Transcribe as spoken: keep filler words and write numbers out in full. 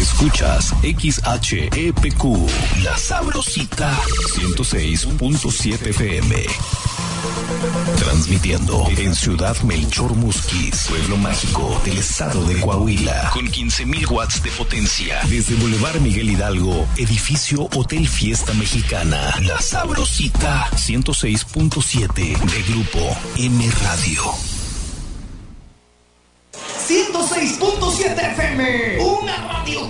Escuchas X H E P Q, La Sabrosita, ciento seis punto siete F M. Transmitiendo en Ciudad Melchor Musquis, pueblo mágico del estado de Coahuila, con quince mil watts de potencia. Desde Boulevard Miguel Hidalgo, edificio Hotel Fiesta Mexicana. La Sabrosita, ciento seis punto siete de Grupo M Radio. ciento seis punto siete F M, una radio